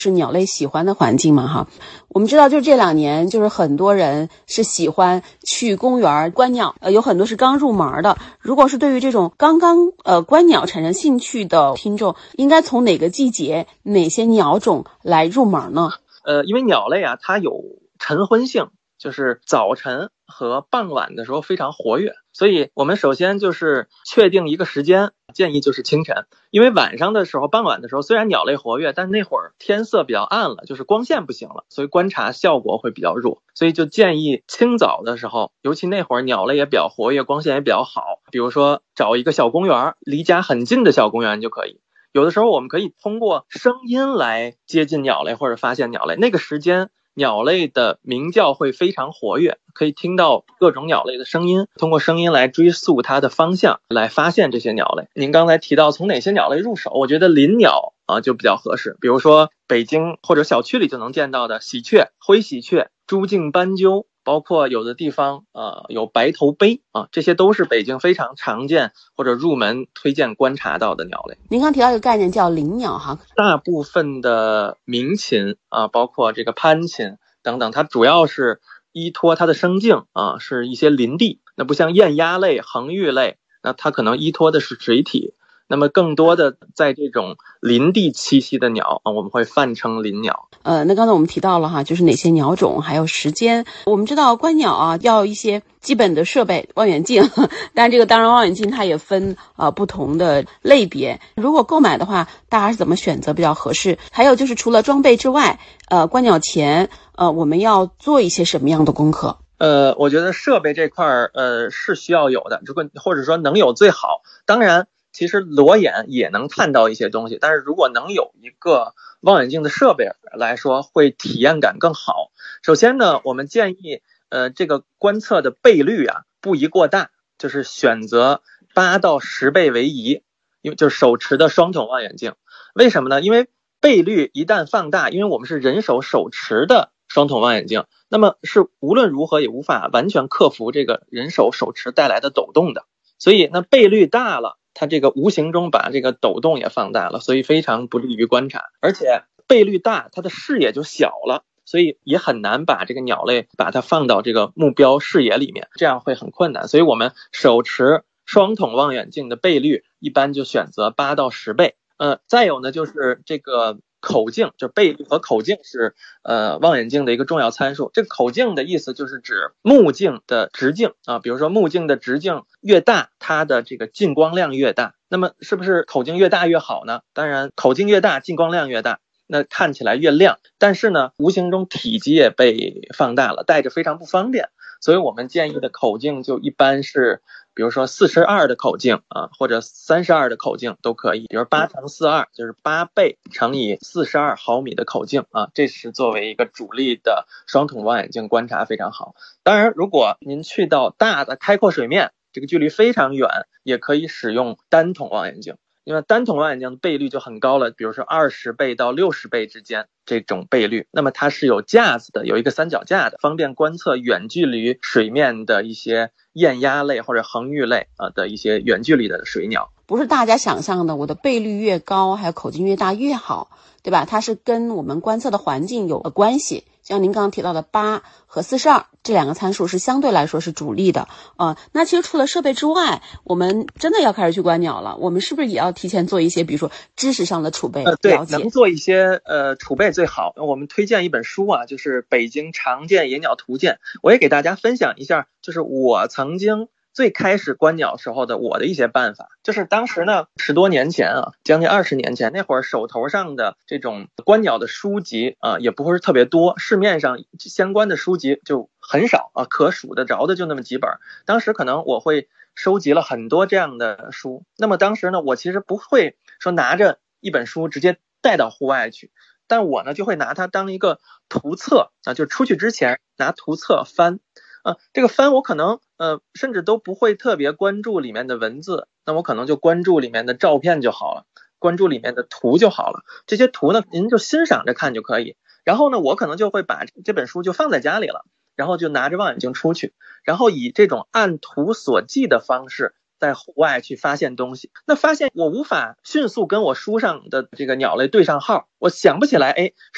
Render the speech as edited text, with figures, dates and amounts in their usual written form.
是鸟类喜欢的环境嘛哈。我们知道就是这2年就是很多人是喜欢去公园观鸟，有很多是刚入门的。如果是对于这种刚刚观鸟产生兴趣的听众，应该从哪个季节哪些鸟种来入门呢？ 因为鸟类啊它有晨昏性，就是早晨和傍晚的时候非常活跃，所以我们首先就是确定一个时间，建议就是清晨。因为晚上的时候傍晚的时候虽然鸟类活跃，但那会儿天色比较暗了，就是光线不行了，所以观察效果会比较弱，所以就建议清早的时候，尤其那会儿鸟类也比较活跃，光线也比较好，比如说找一个小公园，离家很近的小公园就可以。有的时候我们可以通过声音来接近鸟类或者发现鸟类，那个时间鸟类的鸣叫会非常活跃，可以听到各种鸟类的声音，通过声音来追溯它的方向，来发现这些鸟类。您刚才提到从哪些鸟类入手，我觉得林鸟就比较合适，比如说北京或者小区里就能见到的喜鹊、灰喜鹊、朱颈斑鸠，包括有的地方有白头鹎这些都是北京非常常见或者入门推荐观察到的鸟类。 您刚提到一个概念叫林鸟哈， 大部分的鸣禽包括这个攀禽等等，它主要是依托它的生境是一些林地，那不像雁鸭类、恒玉类，那它可能依托的是水体。那么更多的在这种林地栖息的鸟我们会泛称林鸟。 那刚才我们提到了哈，就是哪些鸟种还有时间。我们知道观鸟要一些基本的设备，望远镜，但这个当然望远镜它也分不同的类别。如果购买的话，大家是怎么选择比较合适？还有就是除了装备之外，观鸟前我们要做一些什么样的功课？ 我觉得设备这块是需要有的，如果或者说能有最好。当然其实裸眼也能看到一些东西，但是如果能有一个望远镜的设备来说，会体验感更好。首先呢，我们建议这个观测的倍率不宜过大，就是选择8到10倍为宜，因为就是手持的双筒望远镜。为什么呢？因为倍率一旦放大，因为我们是人手手持的双筒望远镜，那么是无论如何也无法完全克服这个人手手持带来的抖动的，所以那倍率大了，它这个无形中把这个抖动也放大了，所以非常不利于观察。而且倍率大，它的视野就小了，所以也很难把这个鸟类把它放到这个目标视野里面，这样会很困难。所以我们手持双筒望远镜的倍率一般就选择8到10倍。再有呢就是这个口径，就倍率和口径是望远镜的一个重要参数。这个口径的意思就是指目镜的直径比如说目镜的直径越大，它的这个进光量越大。那么是不是口径越大越好呢？当然口径越大进光量越大，那看起来越亮，但是呢无形中体积也被放大了，戴着非常不方便。所以我们建议的口径就一般是比如说42的口径或者32的口径都可以，比如8×42就是8倍乘以42毫米的口径这是作为一个主力的双筒望远镜观察非常好。当然如果您去到大的开阔水面，这个距离非常远，也可以使用单筒望远镜，因为单筒望远镜的倍率就很高了，比如说20倍到60倍之间这种倍率，那么它是有架子的，有一个三脚架的，方便观测远距离水面的一些雁鸭类或者恒玉类的一些远距离的水鸟。 不是大家想象的我的倍率越高还有口径越大越好，对吧？它是跟我们观测的环境有关系。像您刚刚提到的8和42这2个参数是相对来说是主力的那其实除了设备之外，我们真的要开始去观鸟了，我们是不是也要提前做一些比如说知识上的储备对， 了解？ 能做一些储备最好。我们推荐一本书就是《北京常见野鸟图鉴》，我也给大家分享一下，就是我曾经最开始观鸟时候的我的一些办法。就是当时呢10多年前将近20年前，那会儿手头上的这种观鸟的书籍也不会是特别多，市面上相关的书籍就很少可数得着的就那么几本。当时可能我会收集了很多这样的书，那么当时呢我其实不会说拿着一本书直接带到户外去，但我呢就会拿它当一个图册就出去之前拿图册翻这个翻我可能甚至都不会特别关注里面的文字，那我可能就关注里面的照片就好了，关注里面的图就好了。这些图呢您就欣赏着看就可以，然后呢我可能就会把这本书就放在家里了，然后就拿着望远镜出去，然后以这种按图索骥的方式在户外去发现东西。那发现我无法迅速跟我书上的这个鸟类对上号，我想不起来